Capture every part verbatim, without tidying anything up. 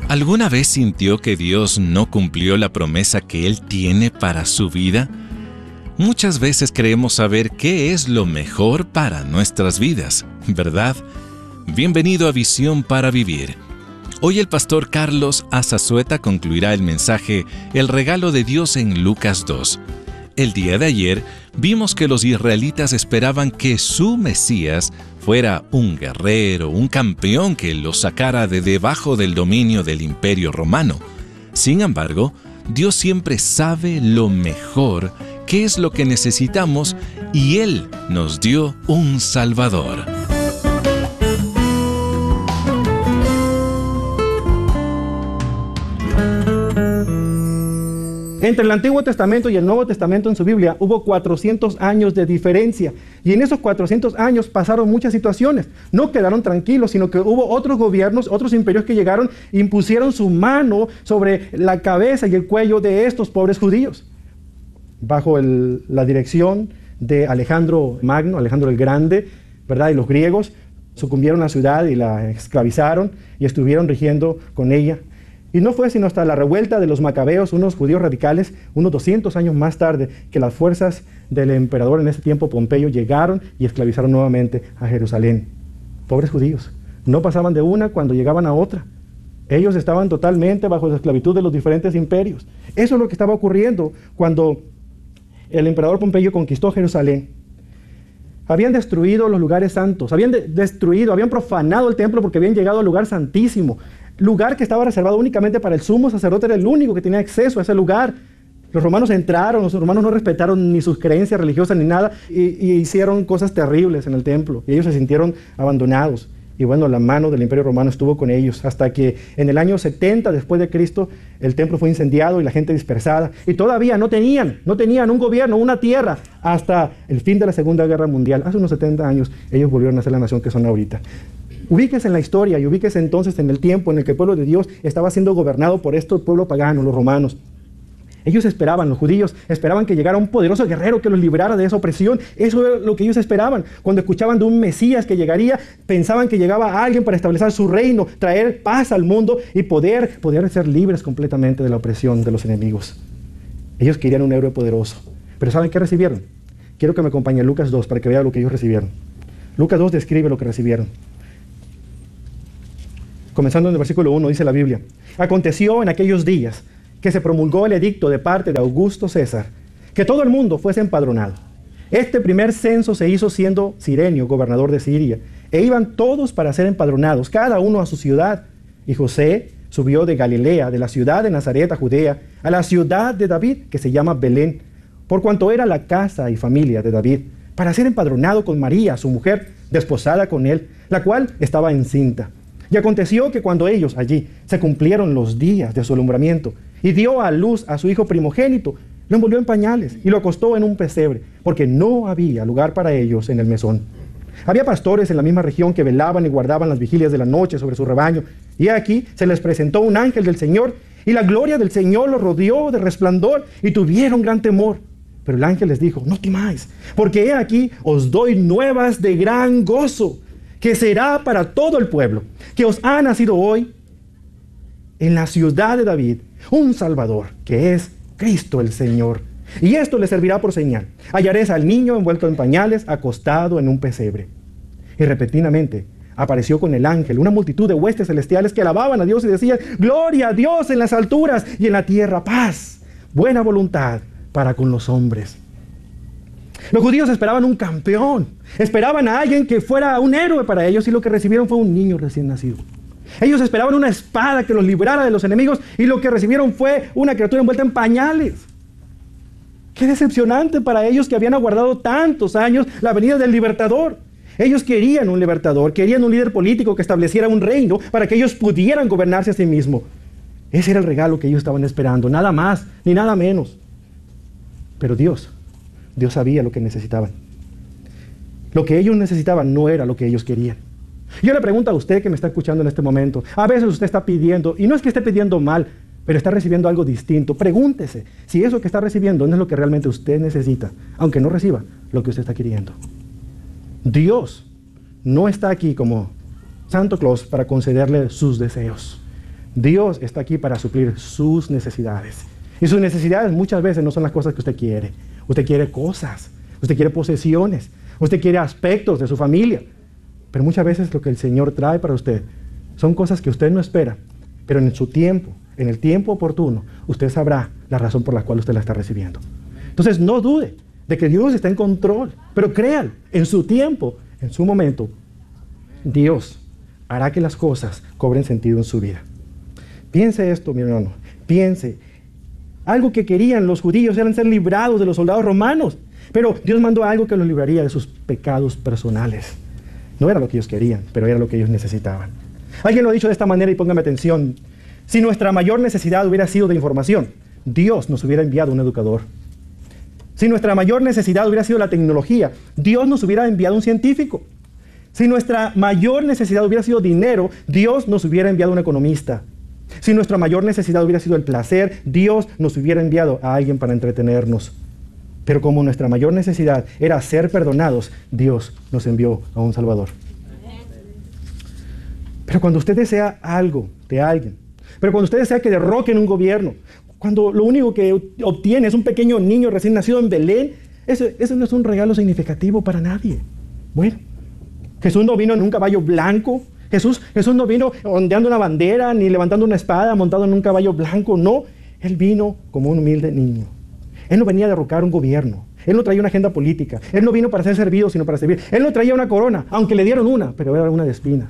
¿Alguna vez sintió que Dios no cumplió la promesa que Él tiene para su vida? Muchas veces creemos saber qué es lo mejor para nuestras vidas, ¿verdad? Bienvenido a Visión para Vivir. Hoy el pastor Carlos Azazueta concluirá el mensaje El regalo de Dios en Lucas dos. El día de ayer vimos que los israelitas esperaban que su Mesías fuera un guerrero, un campeón que los sacara de debajo del dominio del Imperio Romano. Sin embargo, Dios siempre sabe lo mejor, qué es lo que necesitamos, y Él nos dio un Salvador. Entre el Antiguo Testamento y el Nuevo Testamento en su Biblia hubo cuatrocientos años de diferencia, y en esos cuatrocientos años pasaron muchas situaciones. No quedaron tranquilos, sino que hubo otros gobiernos, otros imperios que llegaron e impusieron su mano sobre la cabeza y el cuello de estos pobres judíos. Bajo el, la dirección de Alejandro Magno, Alejandro el Grande, ¿verdad? Y los griegos sucumbieron a la ciudad y la esclavizaron y estuvieron rigiendo con ella. Y no fue sino hasta la revuelta de los macabeos, unos judíos radicales, unos doscientos años más tarde, que las fuerzas del emperador en ese tiempo, Pompeyo, llegaron y esclavizaron nuevamente a Jerusalén. Pobres judíos, no pasaban de una cuando llegaban a otra. Ellos estaban totalmente bajo la esclavitud de los diferentes imperios. Eso es lo que estaba ocurriendo cuando el emperador Pompeyo conquistó Jerusalén. Habían destruido los lugares santos, habían de destruido, habían profanado el templo porque habían llegado al lugar santísimo. Lugar que estaba reservado únicamente para el sumo sacerdote, era el único que tenía acceso a ese lugar. Los romanos entraron, los romanos no respetaron ni sus creencias religiosas ni nada, y, y hicieron cosas terribles en el templo, y ellos se sintieron abandonados. Y bueno, la mano del Imperio Romano estuvo con ellos, hasta que en el año setenta después de Cristo, el templo fue incendiado y la gente dispersada, y todavía no tenían, no tenían un gobierno, una tierra, hasta el fin de la Segunda Guerra Mundial. Hace unos setenta años, ellos volvieron a ser la nación que son ahorita. Ubíquese en la historia y ubíquese entonces en el tiempo en el que el pueblo de Dios estaba siendo gobernado por este pueblo pagano, los romanos. Ellos esperaban, los judíos, esperaban que llegara un poderoso guerrero que los librara de esa opresión. Eso era lo que ellos esperaban. Cuando escuchaban de un Mesías que llegaría, pensaban que llegaba alguien para establecer su reino, traer paz al mundo y poder, poder ser libres completamente de la opresión de los enemigos. Ellos querían un héroe poderoso. Pero ¿saben qué recibieron? Quiero que me acompañe a Lucas dos para que vean lo que ellos recibieron. Lucas dos describe lo que recibieron. Comenzando en el versículo uno, dice la Biblia: aconteció en aquellos días que se promulgó el edicto de parte de Augusto César, que todo el mundo fuese empadronado. Este primer censo se hizo siendo Cirenio gobernador de Siria, e iban todos para ser empadronados, cada uno a su ciudad. Y José subió de Galilea, de la ciudad de Nazaret a Judea, a la ciudad de David, que se llama Belén, por cuanto era la casa y familia de David, para ser empadronado con María, su mujer, desposada con él, la cual estaba encinta. Y aconteció que cuando ellos allí se cumplieron los días de su alumbramiento, y dio a luz a su hijo primogénito, lo envolvió en pañales y lo acostó en un pesebre, porque no había lugar para ellos en el mesón. Había pastores en la misma región que velaban y guardaban las vigilias de la noche sobre su rebaño, y aquí se les presentó un ángel del Señor, y la gloria del Señor los rodeó de resplandor, y tuvieron gran temor. Pero el ángel les dijo: no temáis, porque he aquí os doy nuevas de gran gozo, que será para todo el pueblo, que os ha nacido hoy en la ciudad de David un Salvador, que es Cristo el Señor. Y esto le servirá por señal: hallaréis al niño envuelto en pañales, acostado en un pesebre. Y repentinamente apareció con el ángel una multitud de huestes celestiales que alababan a Dios y decían: gloria a Dios en las alturas, y en la tierra paz, buena voluntad para con los hombres. Los judíos esperaban un campeón, esperaban a alguien que fuera un héroe para ellos, y lo que recibieron fue un niño recién nacido. Ellos esperaban una espada que los librara de los enemigos, y lo que recibieron fue una criatura envuelta en pañales. Qué decepcionante para ellos, que habían aguardado tantos años la venida del libertador. Ellos querían un libertador, querían un líder político que estableciera un reino para que ellos pudieran gobernarse a sí mismos. Ese era el regalo que ellos estaban esperando, nada más ni nada menos. Pero Dios, Dios sabía lo que necesitaban. Lo que ellos necesitaban no era lo que ellos querían. Yo le pregunto a usted que me está escuchando en este momento, a veces usted está pidiendo, y no es que esté pidiendo mal, pero está recibiendo algo distinto. Pregúntese si eso que está recibiendo no es lo que realmente usted necesita, aunque no reciba lo que usted está queriendo. Dios no está aquí como Santo Claus para concederle sus deseos. Dios está aquí para suplir sus necesidades. Y sus necesidades muchas veces no son las cosas que usted quiere. Usted quiere cosas, usted quiere posesiones, usted quiere aspectos de su familia. Pero muchas veces lo que el Señor trae para usted son cosas que usted no espera, pero en su tiempo, en el tiempo oportuno, usted sabrá la razón por la cual usted la está recibiendo. Entonces no dude de que Dios está en control, pero créalo, en su tiempo, en su momento, Dios hará que las cosas cobren sentido en su vida. Piense esto, mi hermano, piense. Algo que querían los judíos eran ser librados de los soldados romanos, pero Dios mandó algo que los libraría de sus pecados personales. No era lo que ellos querían, pero era lo que ellos necesitaban. Alguien lo ha dicho de esta manera y póngame atención. Si nuestra mayor necesidad hubiera sido de información, Dios nos hubiera enviado un educador. Si nuestra mayor necesidad hubiera sido la tecnología, Dios nos hubiera enviado un científico. Si nuestra mayor necesidad hubiera sido dinero, Dios nos hubiera enviado un economista. Si nuestra mayor necesidad hubiera sido el placer, Dios nos hubiera enviado a alguien para entretenernos. Pero como nuestra mayor necesidad era ser perdonados, Dios nos envió a un Salvador. Pero cuando usted desea algo de alguien, pero cuando usted desea que derroquen un gobierno, cuando lo único que obtiene es un pequeño niño recién nacido en Belén, eso, eso no es un regalo significativo para nadie. Bueno, Jesús no vino en un caballo blanco, Jesús, Jesús no vino ondeando una bandera, ni levantando una espada, montado en un caballo blanco, no. Él vino como un humilde niño. Él no venía a derrocar un gobierno. Él no traía una agenda política. Él no vino para ser servido, sino para servir. Él no traía una corona, aunque le dieron una, pero era una de espinas.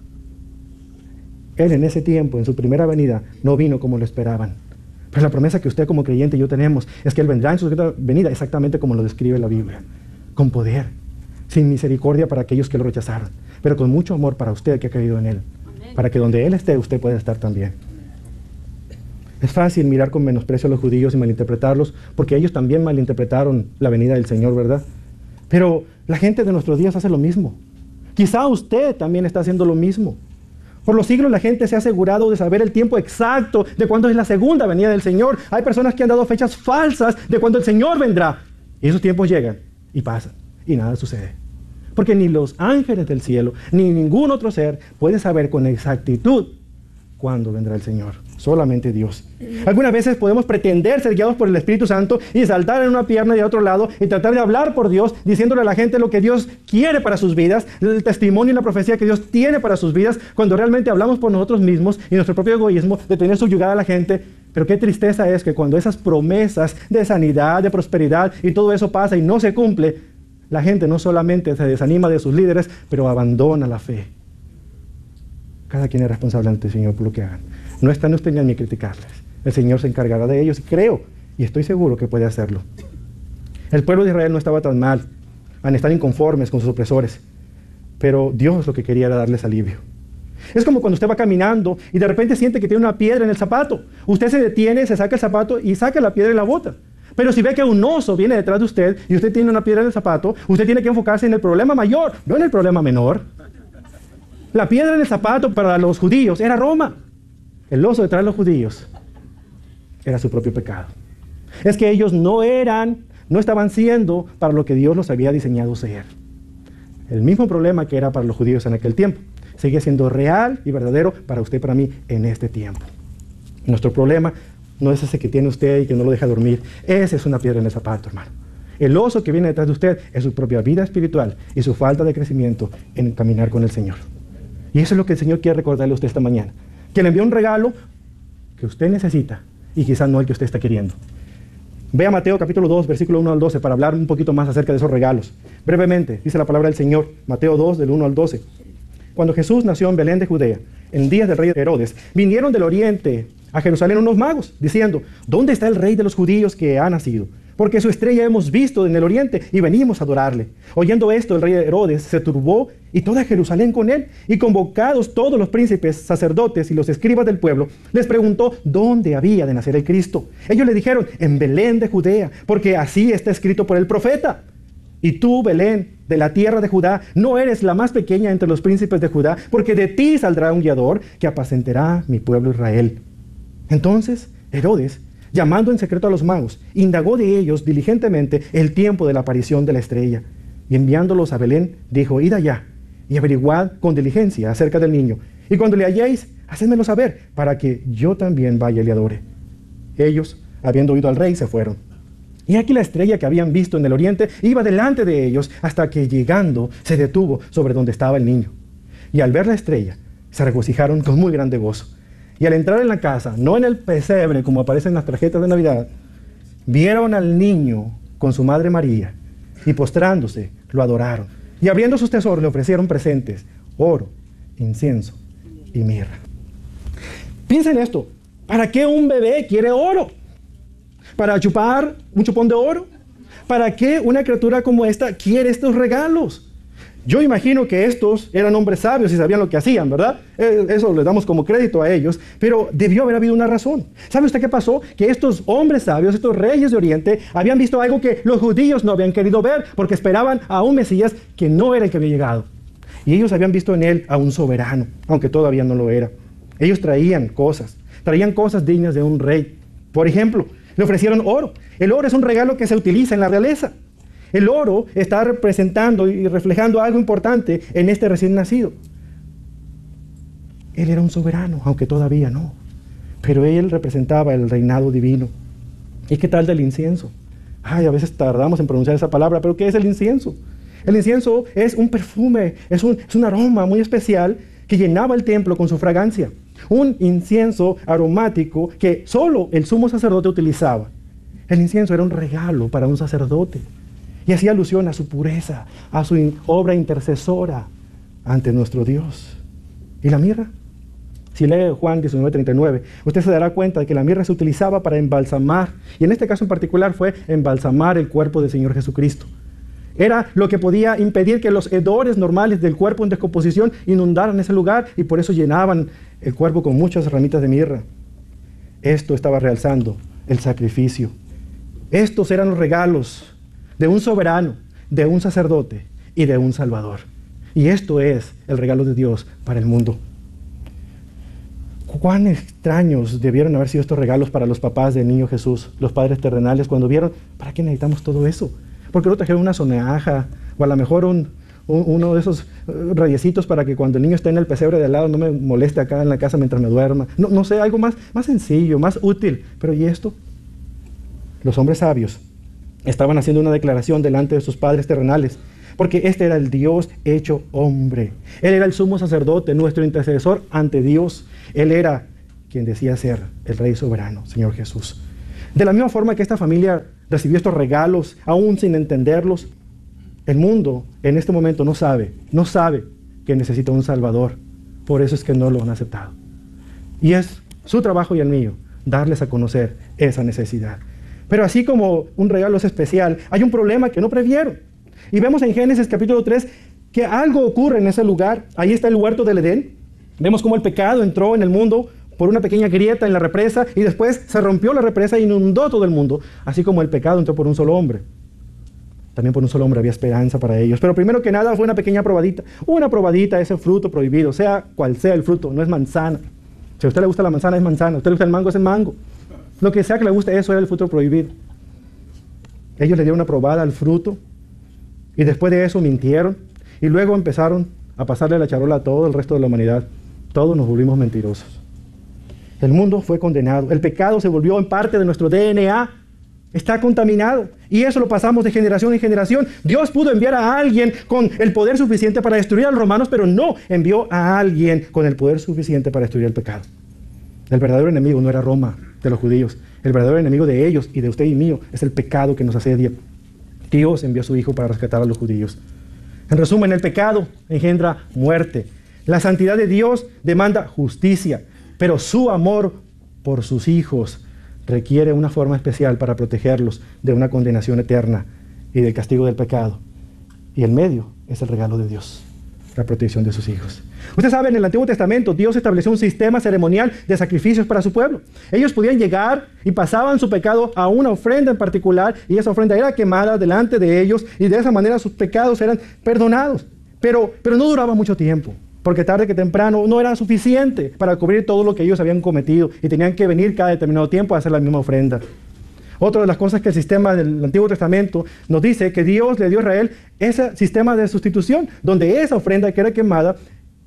Él en ese tiempo, en su primera venida, no vino como lo esperaban. Pero la promesa que usted como creyente y yo tenemos es que Él vendrá en su segunda venida exactamente como lo describe la Biblia. Con poder, sin misericordia para aquellos que lo rechazaron, pero con mucho amor para usted que ha creído en Él. Amén. Para que donde Él esté, usted pueda estar también. Es fácil mirar con menosprecio a los judíos y malinterpretarlos, porque ellos también malinterpretaron la venida del Señor, ¿verdad? Pero la gente de nuestros días hace lo mismo. Quizá usted también está haciendo lo mismo. Por los siglos la gente se ha asegurado de saber el tiempo exacto de cuándo es la segunda venida del Señor. Hay personas que han dado fechas falsas de cuándo el Señor vendrá. Y esos tiempos llegan y pasan y nada sucede. Porque ni los ángeles del cielo, ni ningún otro ser puede saber con exactitud cuándo vendrá el Señor. Solamente Dios. Algunas veces podemos pretender ser guiados por el Espíritu Santo y saltar en una pierna y a otro lado y tratar de hablar por Dios, diciéndole a la gente lo que Dios quiere para sus vidas, el testimonio y la profecía que Dios tiene para sus vidas, cuando realmente hablamos por nosotros mismos y nuestro propio egoísmo de tener subyugada a la gente. Pero qué tristeza es que cuando esas promesas de sanidad, de prosperidad y todo eso pasa y no se cumple, la gente no solamente se desanima de sus líderes, pero abandona la fe. Cada quien es responsable ante el Señor por lo que hagan. No está en usted ni en mí criticarles. El Señor se encargará de ellos y creo y estoy seguro que puede hacerlo. El pueblo de Israel no estaba tan mal, han estado inconformes con sus opresores, pero Dios lo que quería era darles alivio. Es como cuando usted va caminando y de repente siente que tiene una piedra en el zapato. Usted se detiene, se saca el zapato y saca la piedra y la bota. Pero si ve que un oso viene detrás de usted y usted tiene una piedra en el zapato, usted tiene que enfocarse en el problema mayor, no en el problema menor. La piedra en el zapato para los judíos era Roma. El oso detrás de los judíos era su propio pecado. Es que ellos no eran, no estaban siendo para lo que Dios los había diseñado ser. El mismo problema que era para los judíos en aquel tiempo, sigue siendo real y verdadero para usted y para mí en este tiempo. Nuestro problema no es ese que tiene usted y que no lo deja dormir. Esa es una piedra en el zapato, hermano. El oso que viene detrás de usted es su propia vida espiritual y su falta de crecimiento en caminar con el Señor. Y eso es lo que el Señor quiere recordarle a usted esta mañana. Que le envió un regalo que usted necesita y quizás no el que usted está queriendo. Vea Mateo capítulo dos, versículo uno al doce para hablar un poquito más acerca de esos regalos. Brevemente, dice la palabra del Señor, Mateo dos, del uno al doce. Cuando Jesús nació en Belén de Judea, en días del rey Herodes, vinieron del oriente a Jerusalén unos magos, diciendo, ¿dónde está el rey de los judíos que ha nacido? Porque su estrella hemos visto en el oriente y venimos a adorarle. Oyendo esto, el rey Herodes se turbó y toda Jerusalén con él. Y convocados todos los príncipes, sacerdotes y los escribas del pueblo, les preguntó dónde había de nacer el Cristo. Ellos le dijeron, en Belén de Judea, porque así está escrito por el profeta. Y tú, Belén, de la tierra de Judá, no eres la más pequeña entre los príncipes de Judá, porque de ti saldrá un guiador que apacentará mi pueblo Israel. Entonces, Herodes, llamando en secreto a los magos, indagó de ellos diligentemente el tiempo de la aparición de la estrella. Y enviándolos a Belén, dijo, id allá y averiguad con diligencia acerca del niño. Y cuando le halléis, hacedmelo saber, para que yo también vaya y le adore. Ellos, habiendo oído al rey, se fueron. Y aquí la estrella que habían visto en el oriente iba delante de ellos, hasta que llegando se detuvo sobre donde estaba el niño. Y al ver la estrella, se regocijaron con muy grande gozo. Y al entrar en la casa, no en el pesebre como aparece en las tarjetas de Navidad, vieron al niño con su madre María, y postrándose, lo adoraron. Y abriendo sus tesoros le ofrecieron presentes, oro, incienso y mirra. Piensa en esto, ¿para qué un bebé quiere oro? ¿Para chupar un chupón de oro? ¿Para qué una criatura como esta quiere estos regalos? Yo imagino que estos eran hombres sabios y sabían lo que hacían, ¿verdad? Eso les damos como crédito a ellos, pero debió haber habido una razón. ¿Sabe usted qué pasó? Que estos hombres sabios, estos reyes de Oriente, habían visto algo que los judíos no habían querido ver, porque esperaban a un Mesías que no era el que había llegado. Y ellos habían visto en él a un soberano, aunque todavía no lo era. Ellos traían cosas, traían cosas dignas de un rey. Por ejemplo, le ofrecieron oro. El oro es un regalo que se utiliza en la realeza. El oro está representando y reflejando algo importante en este recién nacido. Él era un soberano, aunque todavía no. Pero él representaba el reinado divino. ¿Y qué tal del incienso? Ay, a veces tardamos en pronunciar esa palabra, pero ¿qué es el incienso? El incienso es un perfume, es un, es un aroma muy especial que llenaba el templo con su fragancia. Un incienso aromático que solo el sumo sacerdote utilizaba. El incienso era un regalo para un sacerdote. Y hacía alusión a su pureza, a su in- obra intercesora ante nuestro Dios. ¿Y la mirra? Si lee Juan diecinueve treinta y nueve, usted se dará cuenta de que la mirra se utilizaba para embalsamar, y en este caso en particular fue embalsamar el cuerpo del Señor Jesucristo. Era lo que podía impedir que los hedores normales del cuerpo en descomposición inundaran ese lugar, y por eso llenaban el cuerpo con muchas ramitas de mirra. Esto estaba realzando el sacrificio. Estos eran los regalos de un soberano, de un sacerdote y de un salvador. Y esto es el regalo de Dios para el mundo. Cuán extraños debieron haber sido estos regalos para los papás del niño Jesús, los padres terrenales, cuando vieron, ¿para qué necesitamos todo eso? ¿Por qué no trajeron una sonaja? O a lo mejor un, un, uno de esos uh, rayecitos para que cuando el niño esté en el pesebre de al lado no me moleste acá en la casa mientras me duerma. No, no sé, algo más, más sencillo, más útil. Pero ¿y esto? Los hombres sabios estaban haciendo una declaración delante de sus padres terrenales, porque este era el Dios hecho hombre. Él era el sumo sacerdote, nuestro intercesor ante Dios. Él era quien decía ser el Rey soberano, Señor Jesús. De la misma forma que esta familia recibió estos regalos, aún sin entenderlos, el mundo en este momento no sabe, no sabe que necesita un Salvador. Por eso es que no lo han aceptado. Y es su trabajo y el mío darles a conocer esa necesidad. Pero así como un regalo es especial, hay un problema que no previeron. Y vemos en Génesis capítulo tres que algo ocurre en ese lugar. Ahí está el huerto del Edén. Vemos cómo el pecado entró en el mundo por una pequeña grieta en la represa y después se rompió la represa e inundó todo el mundo. Así como el pecado entró por un solo hombre. También por un solo hombre había esperanza para ellos. Pero primero que nada fue una pequeña probadita. Una probadita a ese fruto prohibido, sea cual sea el fruto, no es manzana. Si a usted le gusta la manzana, es manzana. Si a usted le gusta el mango, es el mango. Lo que sea que le guste, eso era el fruto prohibido. Ellos le dieron una probada al fruto y después de eso mintieron y luego empezaron a pasarle la charola a todo el resto de la humanidad. Todos nos volvimos mentirosos. El mundo fue condenado. El pecado se volvió en parte de nuestro D N A. Está contaminado. Y eso lo pasamos de generación en generación. Dios pudo enviar a alguien con el poder suficiente para destruir a los romanos, pero no envió a alguien con el poder suficiente para destruir el pecado. El verdadero enemigo no era Roma de los judíos. El verdadero enemigo de ellos y de usted y mío es el pecado que nos asedia. Dios envió a su Hijo para rescatar a los judíos. En resumen, el pecado engendra muerte. La santidad de Dios demanda justicia, pero su amor por sus hijos requiere una forma especial para protegerlos de una condenación eterna y del castigo del pecado. Y el medio es el regalo de Dios, la protección de sus hijos. Usted sabe, en el Antiguo Testamento Dios estableció un sistema ceremonial de sacrificios para su pueblo. Ellos podían llegar y pasaban su pecado a una ofrenda en particular y esa ofrenda era quemada delante de ellos y de esa manera sus pecados eran perdonados. Pero, pero no duraba mucho tiempo, porque tarde que temprano no era suficiente para cubrir todo lo que ellos habían cometido y tenían que venir cada determinado tiempo a hacer la misma ofrenda. Otra de las cosas que el sistema del Antiguo Testamento nos dice que Dios le dio a Israel ese sistema de sustitución, donde esa ofrenda que era quemada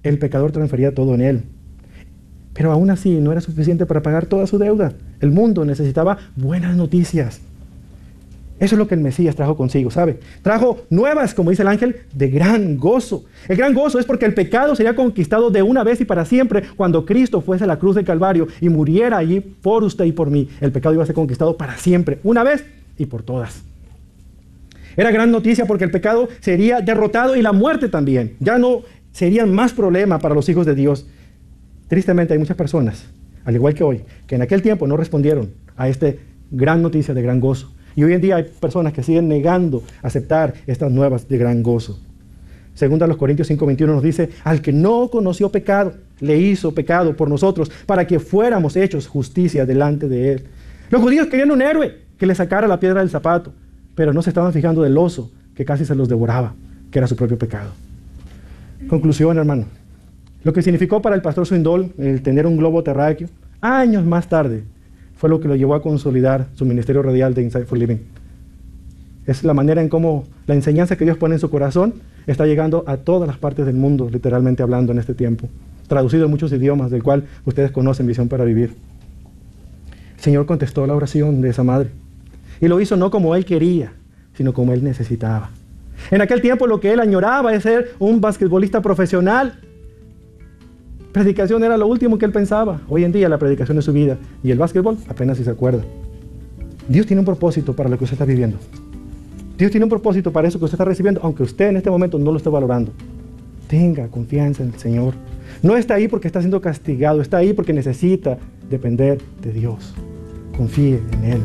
el pecador transfería todo en él. Pero aún así no era suficiente para pagar toda su deuda. El mundo necesitaba buenas noticias. Eso es lo que el Mesías trajo consigo, ¿sabe? Trajo nuevas, como dice el ángel, de gran gozo. El gran gozo es porque el pecado sería conquistado de una vez y para siempre cuando Cristo fuese a la cruz del Calvario y muriera allí por usted y por mí. El pecado iba a ser conquistado para siempre, una vez y por todas. Era gran noticia porque el pecado sería derrotado y la muerte también. Ya no serían más problema para los hijos de Dios. Tristemente hay muchas personas, al igual que hoy, que en aquel tiempo no respondieron a esta gran noticia de gran gozo. Y hoy en día hay personas que siguen negando aceptar estas nuevas de gran gozo. Segunda a los Corintios cinco veintiuno nos dice, al que no conoció pecado, le hizo pecado por nosotros, para que fuéramos hechos justicia delante de él. Los judíos querían un héroe que le sacara la piedra del zapato, pero no se estaban fijando del oso que casi se los devoraba, que era su propio pecado. Conclusión, hermano. Lo que significó para el pastor Swindoll el tener un globo terráqueo, años más tarde, fue lo que lo llevó a consolidar su ministerio radial de Insight for Living. Es la manera en cómo la enseñanza que Dios pone en su corazón está llegando a todas las partes del mundo, literalmente hablando en este tiempo, traducido en muchos idiomas, del cual ustedes conocen Visión para Vivir. El Señor contestó la oración de esa madre, y lo hizo no como Él quería, sino como Él necesitaba. En aquel tiempo lo que Él añoraba es ser un basquetbolista profesional. Predicación era lo último que Él pensaba. Hoy en día la predicación es su vida, y el básquetbol apenas si se acuerda. Dios tiene un propósito para lo que usted está viviendo. Dios tiene un propósito para eso que usted está recibiendo, aunque usted en este momento no lo esté valorando. Tenga confianza en el Señor. No está ahí porque está siendo castigado, está ahí porque necesita depender de Dios. Confíe en Él.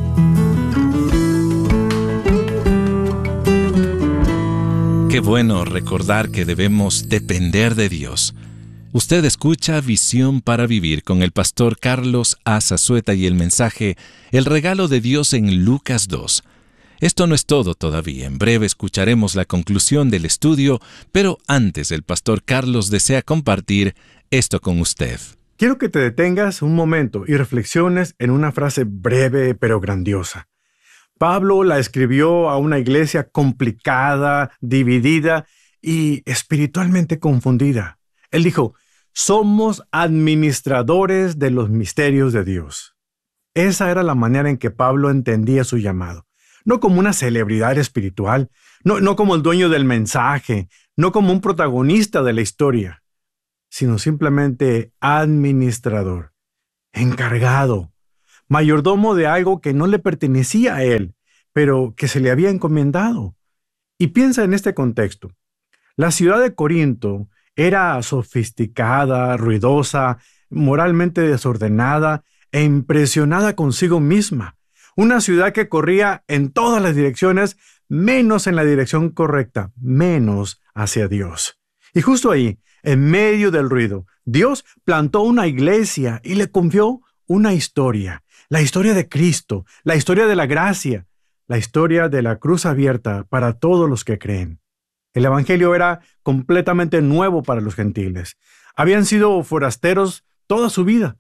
Qué bueno recordar que debemos depender de Dios. Usted escucha Visión para Vivir con el pastor Carlos A. Zazueta y el mensaje El regalo de Dios en Lucas dos. Esto no es todo todavía. En breve escucharemos la conclusión del estudio, pero antes el pastor Carlos desea compartir esto con usted. Quiero que te detengas un momento y reflexiones en una frase breve pero grandiosa. Pablo la escribió a una iglesia complicada, dividida y espiritualmente confundida. Él dijo, somos administradores de los misterios de Dios. Esa era la manera en que Pablo entendía su llamado. No como una celebridad espiritual, no, no como el dueño del mensaje, no como un protagonista de la historia, sino simplemente administrador, encargado, mayordomo de algo que no le pertenecía a él, pero que se le había encomendado. Y piensa en este contexto. La ciudad de Corinto era sofisticada, ruidosa, moralmente desordenada e impresionada consigo misma. Una ciudad que corría en todas las direcciones, menos en la dirección correcta, menos hacia Dios. Y justo ahí, en medio del ruido, Dios plantó una iglesia y le confió una historia. La historia de Cristo, la historia de la gracia, la historia de la cruz abierta para todos los que creen. El evangelio era completamente nuevo para los gentiles. Habían sido forasteros toda su vida,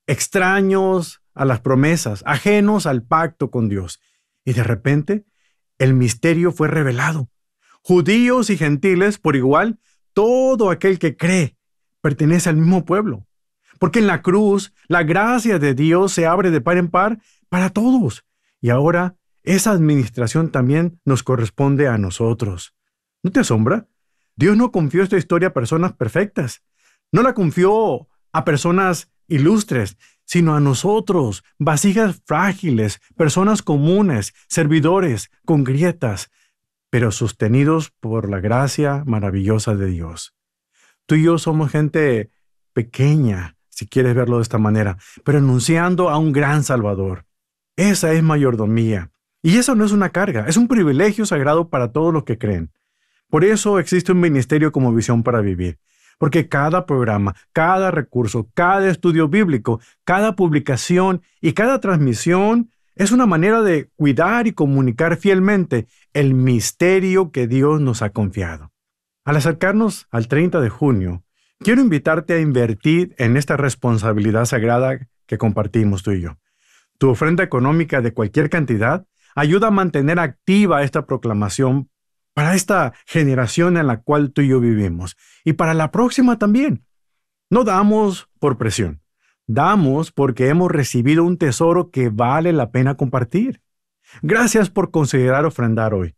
extraños a las promesas, ajenos al pacto con Dios. Y de repente, el misterio fue revelado. Judíos y gentiles, por igual, todo aquel que cree pertenece al mismo pueblo. Porque en la cruz, la gracia de Dios se abre de par en par para todos. Y ahora, esa administración también nos corresponde a nosotros. ¿No te asombra? Dios no confió esta historia a personas perfectas. No la confió a personas ilustres, sino a nosotros, vasijas frágiles, personas comunes, servidores con grietas, pero sostenidos por la gracia maravillosa de Dios. Tú y yo somos gente pequeña, si quieres verlo de esta manera, pero anunciando a un gran Salvador. Esa es mayordomía. Y eso no es una carga, es un privilegio sagrado para todos los que creen. Por eso existe un ministerio como Visión para Vivir, porque cada programa, cada recurso, cada estudio bíblico, cada publicación y cada transmisión es una manera de cuidar y comunicar fielmente el misterio que Dios nos ha confiado. Al acercarnos al treinta de junio, quiero invitarte a invertir en esta responsabilidad sagrada que compartimos tú y yo. Tu ofrenda económica de cualquier cantidad ayuda a mantener activa esta proclamación para esta generación en la cual tú y yo vivimos y para la próxima también. No damos por presión, damos porque hemos recibido un tesoro que vale la pena compartir. Gracias por considerar ofrendar hoy.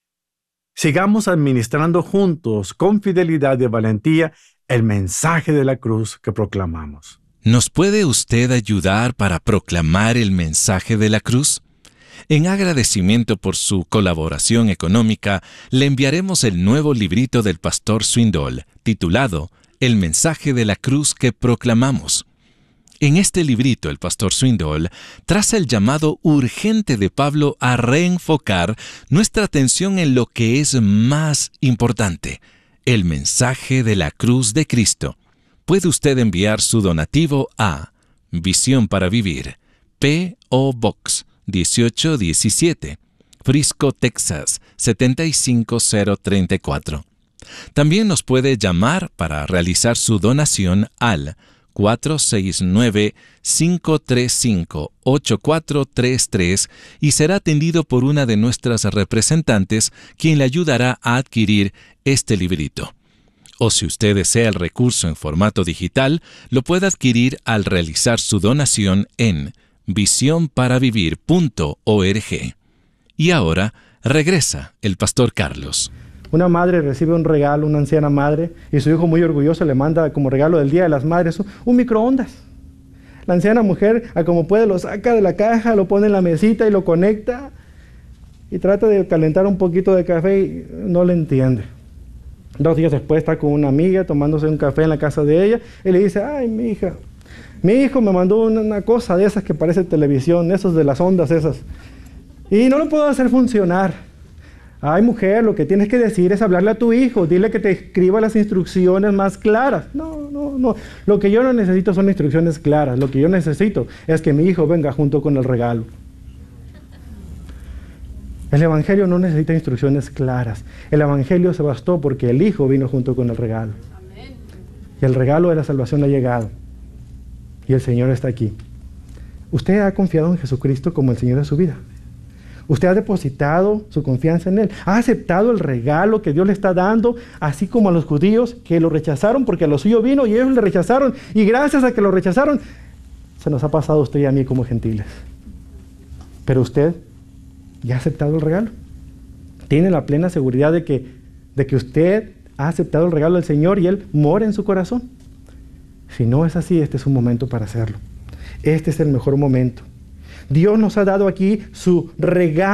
Sigamos administrando juntos, con fidelidad y valentía, el mensaje de la cruz que proclamamos. ¿Nos puede usted ayudar para proclamar el mensaje de la cruz? En agradecimiento por su colaboración económica, le enviaremos el nuevo librito del pastor Swindoll, titulado El mensaje de la cruz que proclamamos. En este librito, el pastor Swindoll traza el llamado urgente de Pablo a reenfocar nuestra atención en lo que es más importante, el mensaje de la cruz de Cristo. Puede usted enviar su donativo a Visión para Vivir, P O Box dieciocho diecisiete, Frisco, Texas siete cinco cero tres cuatro. También nos puede llamar para realizar su donación al cuatro seis nueve, cinco tres cinco, ocho cuatro tres tres y será atendido por una de nuestras representantes, quien le ayudará a adquirir este librito. O si usted desea el recurso en formato digital, lo puede adquirir al realizar su donación en visión para vivir punto org. Y ahora regresa el pastor Carlos. Una madre recibe un regalo, una anciana madre, y su hijo muy orgulloso le manda como regalo del Día de las Madres un microondas. La anciana mujer, a como puede, lo saca de la caja, lo pone en la mesita y lo conecta y trata de calentar un poquito de café y no le entiende. Dos días después está con una amiga tomándose un café en la casa de ella y le dice: ay, mi hija, mi hijo me mandó una, una cosa de esas que parece televisión, esos de las ondas esas, y no lo puedo hacer funcionar. Ay, mujer, lo que tienes que decir es hablarle a tu hijo, dile que te escriba las instrucciones más claras. No, no, no. Lo que yo no necesito son instrucciones claras. Lo que yo necesito es que mi hijo venga junto con el regalo. El Evangelio no necesita instrucciones claras. El Evangelio se bastó porque el hijo vino junto con el regalo. Amén. Y el regalo de la salvación ha llegado. Y el Señor está aquí. ¿Usted ha confiado en Jesucristo como el Señor de su vida? ¿Usted ha depositado su confianza en Él? ¿Ha aceptado el regalo que Dios le está dando, así como a los judíos que lo rechazaron porque a lo suyo vino y ellos le rechazaron? Y gracias a que lo rechazaron, se nos ha pasado a usted y a mí como gentiles. Pero usted ya ha aceptado el regalo. Tiene la plena seguridad de que, de que usted ha aceptado el regalo del Señor y Él mora en su corazón. Si no es así, este es un momento para hacerlo. Este es el mejor momento. Dios nos ha dado aquí su regalo.